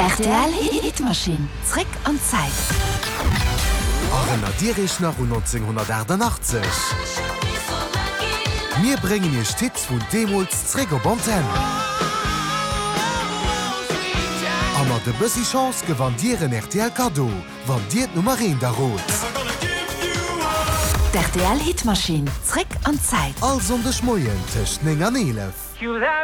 RTL Hitmaschine. Zurück an Zeit. Erinnert dir dich noch an 1988? Wir bringen dir Stütz von Demos zurück auf Antenne. Aber de bëssi Chance gewann dir en RTL-Kado, wann dir Nummer 1 da rot. RTL Hitmaschine. Zurück an Zeit. Also de Schmoien tëcht 9 an 11.